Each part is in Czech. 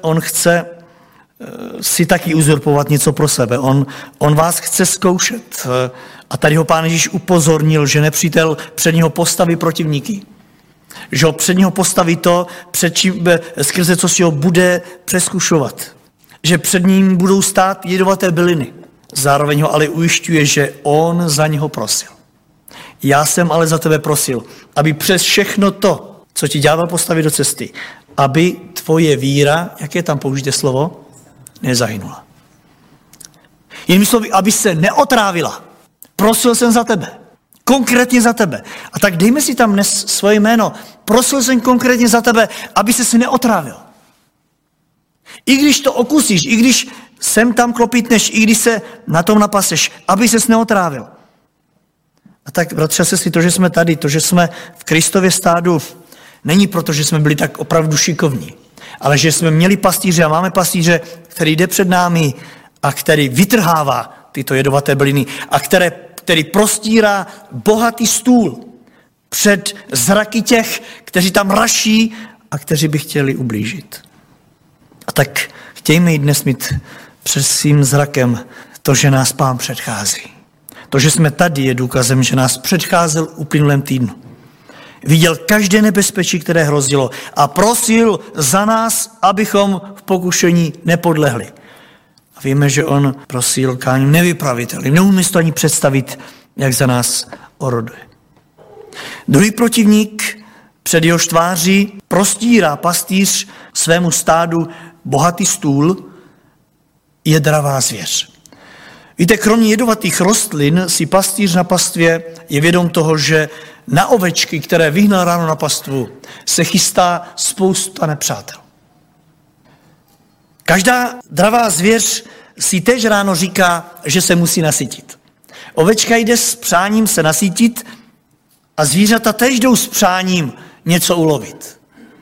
on chce si taky uzurpovat něco pro sebe. On vás chce zkoušet. A tady ho Pán Ježíš upozornil, že nepřítel před něho postaví protivníky. Že ho před něho postaví to, skrze co si ho bude přeskušovat. Že před ním budou stát jedovaté byliny. Zároveň ho ale ujišťuje, že on za něho prosil. Já jsem ale za tebe prosil, aby přes všechno to, co ti ďábel postaví do cesty, aby tvoje víra, jaké tam použijte slovo, nezahynula. Jinými slovy, aby se neotrávila. Prosil jsem za tebe. Konkrétně za tebe. A tak dejme si tam dnes svoje jméno. Prosil jsem konkrétně za tebe, aby se neotrávil. I když to okusíš, i když sem tam klopítneš, i když se na tom napaseš, aby ses neotrávil. A tak, bratři a sestry, to, že jsme tady, to, že jsme v Kristově stádu, není proto, že jsme byli tak opravdu šikovní, ale že jsme měli pastýře a máme pastýře, který jde před námi a který vytrhává tyto jedovaté byliny a který prostírá bohatý stůl před zraky těch, kteří tam raší a kteří by chtěli ublížit. A tak chtějme i dnes mít před svým zrakem to, že nás Pán předchází. To, že jsme tady, je důkazem, že nás předcházel v uplynulém týdnu. Viděl každé nebezpečí, které hrozilo a prosil za nás, abychom v pokušení nepodlehli. A víme, že on prosil káním nevypravitelným. Neumí to ani představit, jak za nás oroduje. Druhý protivník, před jehož tváří prostírá pastýř svému stádu bohatý stůl, je dravá zvěř. Víte, kromě jedovatých rostlin si pastýř na pastvě je vědom toho, že na ovečky, které vyhnal ráno na pastvu, se chystá spousta nepřátel. Každá dravá zvěř si též ráno říká, že se musí nasytit. Ovečka jde s přáním se nasytit a zvířata též jdou s přáním něco ulovit.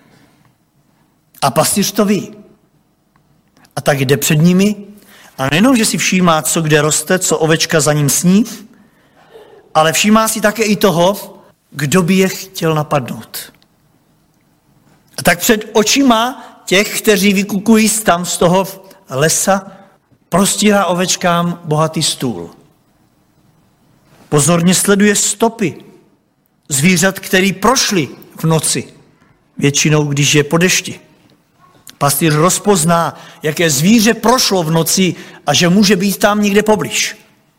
A pastýř to ví. A tak jde před nimi a nejenom, že si všímá, co kde roste, co ovečka za ním sní, ale všímá si také i toho, kdo by je chtěl napadnout. A tak před očima těch, kteří vykukují tam z toho lesa, prostírá ovečkám bohatý stůl. Pozorně sleduje stopy zvířat, který prošli v noci, většinou, když je po dešti. Pastýř rozpozná, jaké zvíře prošlo v noci a že může být tam někde poblíž.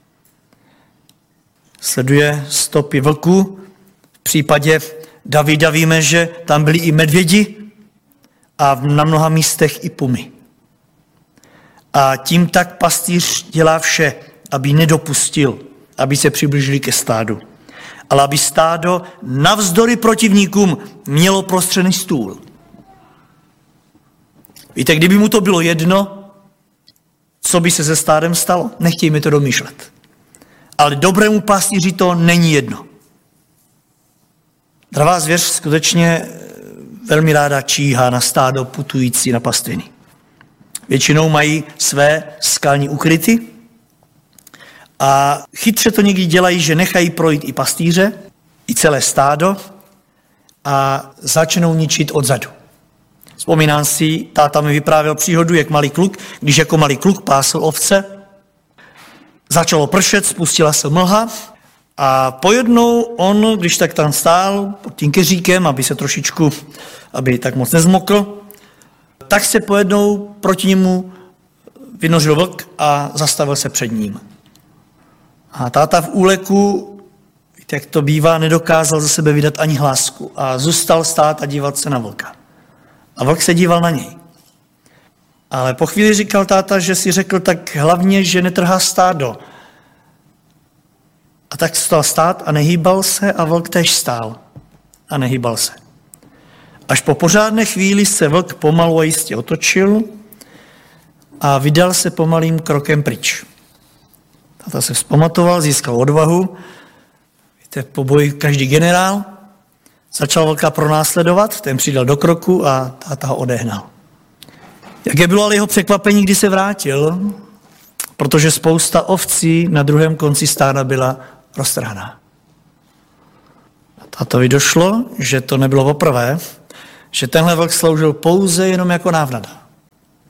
Sleduje stopy vlků. V případě Davida víme, že tam byli i medvědi a na mnoha místech i pumy. A tím tak pastýř dělá vše, aby nedopustil, aby se přiblížili ke stádu. Ale aby stádo navzdory protivníkům mělo prostřený stůl. Víte, kdyby mu to bylo jedno, co by se se stádem stalo? Nechtějme to domýšlet. Ale dobrému pastýři to není jedno. Dravá zvěř skutečně velmi ráda číhá na stádo putující na pastviny. Většinou mají své skalní ukryty a chytře to někdy dělají, že nechají projít i pastýře, i celé stádo a začnou ničit odzadu. Vzpomínám si, táta mi vyprávěl příhodu, jak malý kluk, když jako malý kluk pásl ovce, začalo pršet, spustila se mlha a pojednou on, když tak tam stál pod tím keříkem, aby se trošičku, aby tak moc nezmokl, tak se pojednou proti němu vynořil vlk a zastavil se před ním. A táta v úleku, víte, jak to bývá, nedokázal za sebe vydat ani hlásku a zůstal stát a dívat se na vlka. A vlk se díval na něj. Ale po chvíli říkal táta, že si řekl tak hlavně, že netrhá stádo. A tak stal stát a nehýbal se a vlk též stál a nehýbal se. Až po pořádné chvíli se vlk pomalu a jistě otočil a vydal se pomalým krokem pryč. Táta se vzpamatoval, získal odvahu. Víte, po boji každý generál. Začal vlka pronásledovat, ten přidal do kroku a táta ho odehnal. Jaké bylo ale jeho překvapení, když se vrátil, protože spousta ovcí na druhém konci stáda byla roztrhaná. Tátovi došlo, že to nebylo poprvé, že tenhle vlk sloužil pouze jenom jako návnada.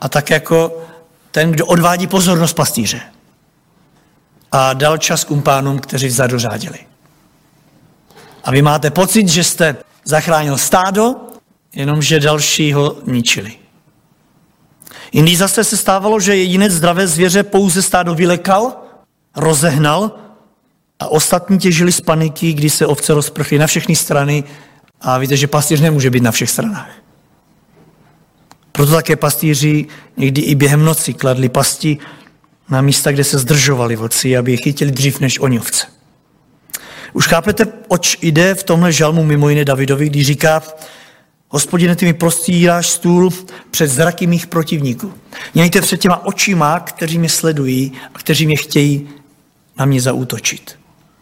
a tak jako ten, kdo odvádí pozornost pastýře. A dal čas kumpánům, kteří vzadu řádili. A vy máte pocit, že jste zachránil stádo, jenomže další ho ničili. Jindy zase se stávalo, že jedinec zdravé zvěře pouze stádo vylekal, rozehnal a ostatní těžili z paniky, kdy se ovce rozprchly na všechny strany a víte, že pastýř nemůže být na všech stranách. Proto také pastýři někdy i během noci kladli pasti na místa, kde se zdržovali vlci, aby je chytili dřív než oni ovce. Už chápete, oč jde v tomhle žalmu mimo jiné Davidovi, když říká: Hospodine, ty mi prostíráš stůl před zraky mých protivníků. Mějte před těma očima, kteří mě sledují a kteří mě chtějí na mě zaútočit.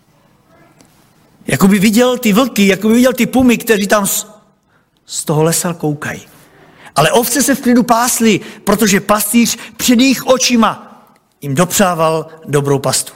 Jakoby viděl ty vlky, jakoby viděl ty pumy, kteří tam z toho lesa koukají. Ale ovce se v klidu pásly, protože pastýř před jejich očima jim dopřával dobrou pastu.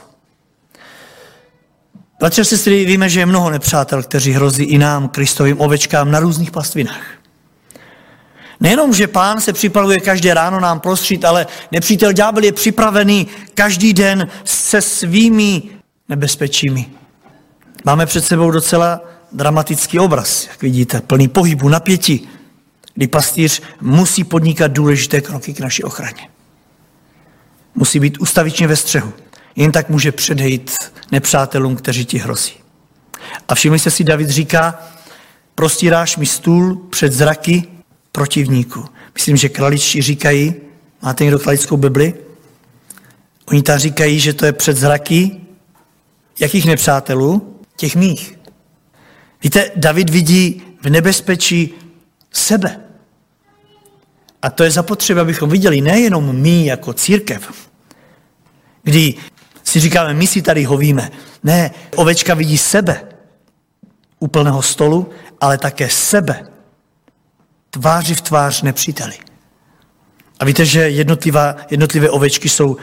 Bratři a sestry, víme, že je mnoho nepřátel, kteří hrozí i nám, Kristovým ovečkám, na různých pastvinách. Nejenom, že Pán se připravuje každé ráno nám prostřít, ale nepřítel ďábel je připravený každý den se svými nebezpečími. Máme před sebou docela dramatický obraz, jak vidíte, plný pohybu, napětí, kdy pastýř musí podnikat důležité kroky k naší ochraně. Musí být ustavičně ve střehu. Jen tak může předejít nepřátelům, kteří ti hrozí. A všimli jste si, David říká: prostíráš mi stůl před zraky protivníků. Myslím, že kraličtí říkají, máte někdo kralickou Bibli? Oni tam říkají, že to je před zraky jakých nepřátelů? Těch mých. Víte, David vidí v nebezpečí sebe. A to je zapotřebí, abychom viděli nejenom my jako církev, kdy si říkáme, my si tady hovíme. Ne, ovečka vidí sebe u plného stolu, ale také sebe tváři v tvář nepříteli. A víte, že jednotlivé ovečky jsou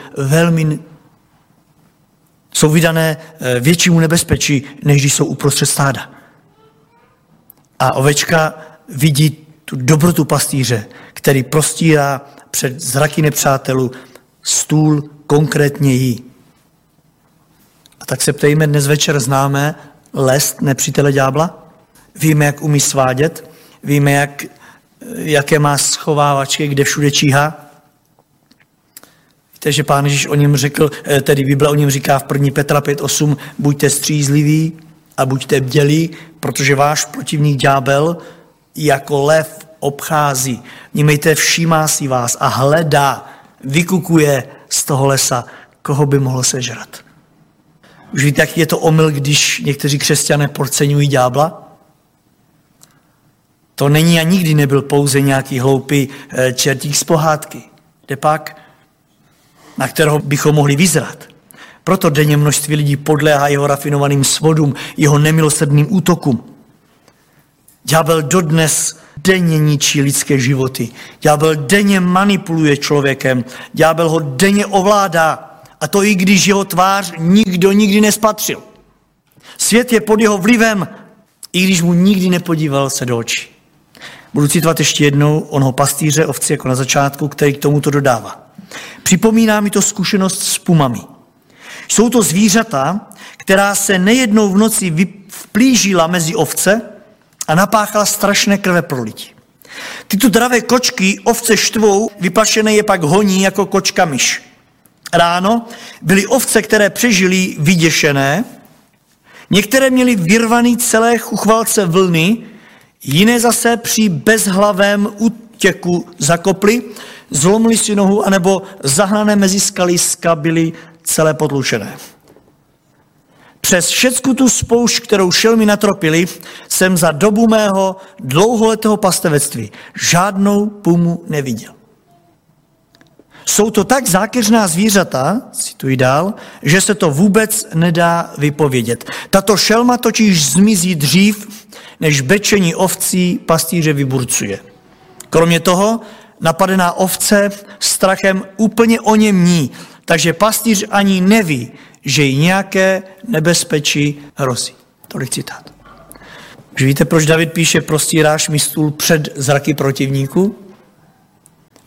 vydané většímu nebezpečí, než když jsou uprostřed stáda. A ovečka vidí tu dobrotu pastýře, který prostírá před zraky nepřátelů stůl konkrétně jí. A tak se ptejme, dnes večer známe lest nepřítele ďábla? Víme, jak umí svádět? Víme, jaké má schovávačky, kde všude číhá? Víte, že Pán Ježíš o něm řekl, tedy Bible o něm říká v 1. Petra 5:8, buďte střízliví a buďte bdělí, protože váš protivník ďábel jako lev obchází. Vnímejte, všímá si vás a hledá, vykukuje z toho lesa, koho by mohl sežrat. Už víte, jaký je to omyl, když někteří křesťané podceňují ďábla? To není a nikdy nebyl pouze nějaký hloupý čertík z pohádky. Kde pak? Na kterého bychom mohli vyzrat. Proto denně množství lidí podléhá jeho rafinovaným svodům, jeho nemilosrdným útokům. Ďábel dodnes denně ničí lidské životy. Ďábel denně manipuluje člověkem. Ďábel ho denně ovládá. A to i když jeho tvář nikdo nikdy nespatřil. Svět je pod jeho vlivem, i když mu nikdy nepodíval se do očí. Budu citovat ještě jednou onoho pastýře ovci jako na začátku, který k tomuto dodává. Připomíná mi to zkušenost s pumami. Jsou to zvířata, která se nejednou v noci vplížila mezi ovce a napáchala strašné krveprolití. Tyto dravé kočky ovce štvou, vyplašené je pak honí jako kočka myš. Ráno byly ovce, které přežily, vyděšené, některé měly vyrvaný celé chuchvalce vlny, jiné zase při bezhlavém útěku zakoply, zlomily si nohu, anebo zahnané mezi skaliska byly celé potlučené. Přes všecku tu spoušť, kterou šelmy natropili, jsem za dobu mého dlouholetého pastevectví žádnou pumu neviděl. Jsou to tak zákeřná zvířata, cituji dál, že se to vůbec nedá vypovědět. Tato šelma totiž zmizí dřív, než bečení ovcí pastýře vyburcuje. Kromě toho napadená ovce strachem úplně oněmní, takže pastýř ani neví, že jí nějaké nebezpečí hrozí. Tolik citát. Už víte, proč David píše, prostíráš mi stůl před zraky protivníků?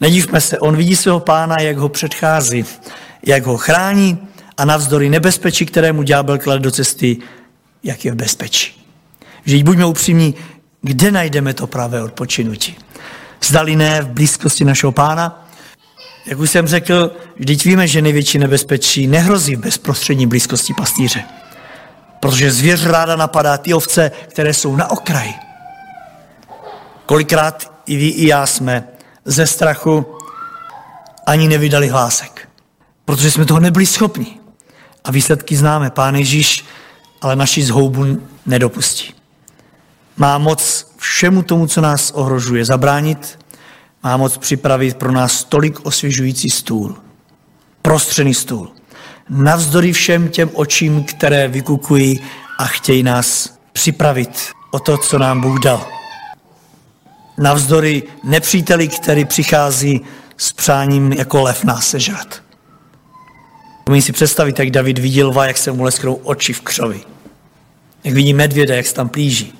Nedívme se, on vidí svého Pána, jak ho předchází, jak ho chrání a navzdory nebezpečí, kterému ďábel klade do cesty, jak je v bezpečí. Vždyť buďme upřímní, kde najdeme to pravé odpočinutí? Zdali ne v blízkosti našeho Pána? Jak už jsem řekl, vždyť víme, že největší nebezpečí nehrozí v bezprostřední blízkosti pastýře. Protože zvěř ráda napadá ty ovce, které jsou na okraji. Kolikrát i vy, i já jsme ze strachu ani nevydali hlásek. Protože jsme toho nebyli schopni. A výsledky známe. Pán Ježíš ale naši zhoubu nedopustí. Má moc všemu tomu, co nás ohrožuje, zabránit. Má moc připravit pro nás tolik osvěžující stůl. Prostřený stůl. Navzdory všem těm očím, které vykukují a chtějí nás připravit o to, co nám Bůh dal. Navzdory nepříteli, který přichází s přáním jako lev nás sežrat. Umím si představit, jak David viděl lva, jak se mu lesknou oči v křovi. Jak vidí medvěda, jak se tam plíží.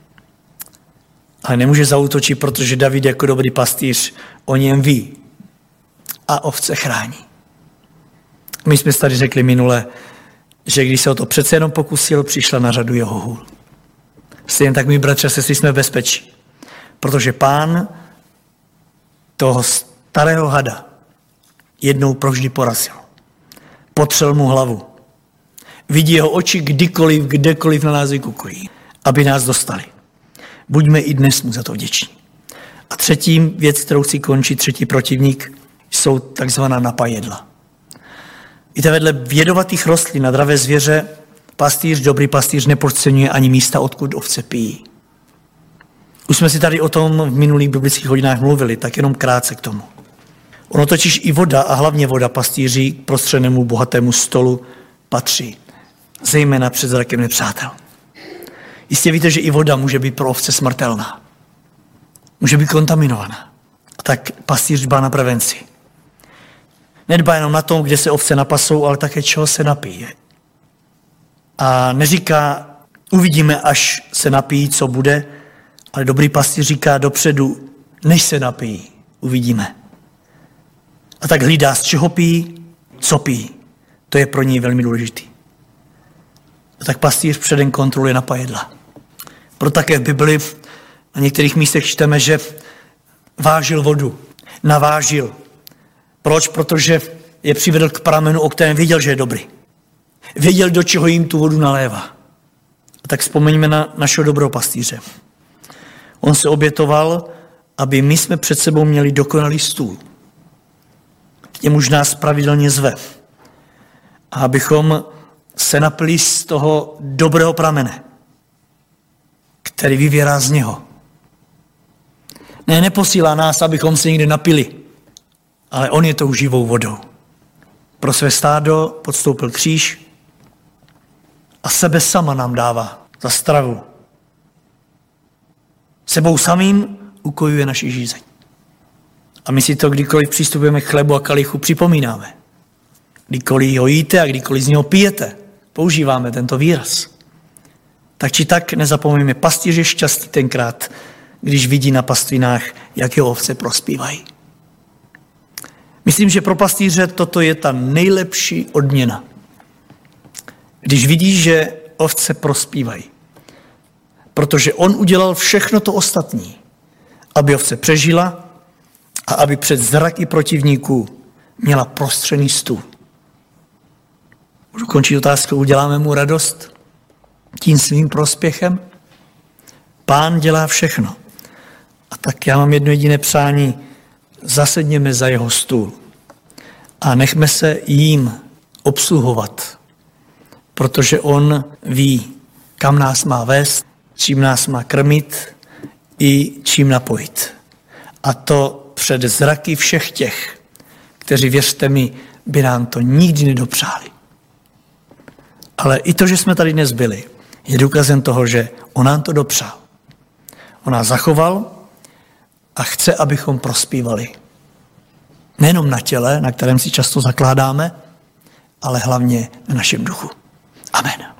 Ale nemůže zaútočit, protože David jako dobrý pastýř o něm ví a ovce chrání. My jsme tady řekli minule, že když se o to přece jenom pokusil, přišla na řadu jeho hůl. Stejně tak, my bratři a sestry, jsme v bezpečí. Protože Pán toho starého hada jednou provždy porazil. Potřel mu hlavu. Vidí jeho oči kdykoliv, kdekoliv na nás vykukují, aby nás dostali. Buďme i dnes mu za to vděční. A třetí věc, kterou chci končit, třetí protivník, jsou takzvaná napajedla. Víte, vedle jedovatých rostlin a dravé zvěře dobrý pastýř nepodceňuje ani místa, odkud ovce pijí. Už jsme si tady o tom v minulých biblických hodinách mluvili, tak jenom krátce k tomu. Ono totiž i voda a hlavně voda pastýří k prostřenému bohatému stolu patří, zejména před zrakem nepřátel. Jistě víte, že i voda může být pro ovce smrtelná. Může být kontaminovaná. A tak pastýř dbá na prevenci. Nedbá jenom na tom, kde se ovce napasou, ale také čeho se napije. A neříká, uvidíme, až se napijí, co bude, ale dobrý pastýř říká dopředu, než se napijí, uvidíme. A tak hlídá, z čeho pijí, co pijí. To je pro něj velmi důležitý. A tak pastýř předem kontroluje napajedla. Proto také v Bibli na některých místech čteme, že vážil vodu. Navážil. Proč? Protože je přivedl k pramenu, o kterém věděl, že je dobrý. Věděl, do čeho jim tu vodu nalévá. A tak vzpomeňme na našeho dobrého pastýře. On se obětoval, aby my jsme před sebou měli dokonalý stůl. K němuž nás pravidelně zve. A abychom se napili z toho dobrého pramene, který vyvěrá z něho. Neposílá nás, abychom se někde napili, ale on je tou živou vodou. Pro své stádo podstoupil kříž a sebe sama nám dává za stravu. Sebou samým ukojuje naši žízeň. A my si to, kdykoliv přistupujeme k chlebu a kalichu, připomínáme. Kdykoliv ho jíte a kdykoliv z něho pijete, používáme tento výraz. Tak či tak nezapomeňme, pastýř je šťastný tenkrát, když vidí na pastvinách, jak jeho ovce prospívají. Myslím, že pro pastýře toto je ta nejlepší odměna. Když vidí, že ovce prospívají. Protože on udělal všechno to ostatní, aby ovce přežila a aby před zraky protivníků měla prostřený stůl. Můžu končit otázkou, uděláme mu radost tím svým prospěchem? Pán dělá všechno. A tak já mám jedno jediné přání, zasedněme za jeho stůl a nechme se jím obsluhovat, protože on ví, kam nás má vést, čím nás má krmit i čím napojit. A to před zraky všech těch, kteří, věřte mi, by nám to nikdy nedopřáli. Ale i to, že jsme tady dnes byli, je důkazem toho, že on nám to dopřál. On nás zachoval a chce, abychom prospívali. Nejenom na těle, na kterém si často zakládáme, ale hlavně na našem duchu. Amen.